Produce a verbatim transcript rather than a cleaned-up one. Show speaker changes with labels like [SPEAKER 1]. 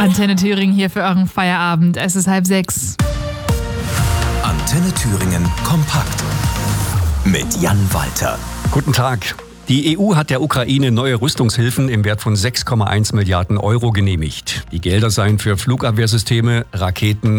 [SPEAKER 1] Antenne Thüringen hier für euren Feierabend. Es ist halb sechs.
[SPEAKER 2] Antenne Thüringen kompakt mit Jan Walter.
[SPEAKER 3] Guten Tag. Die E U hat der Ukraine neue Rüstungshilfen im Wert von sechs Komma eins Milliarden Euro genehmigt. Die Gelder seien für Flugabwehrsysteme, Raketen,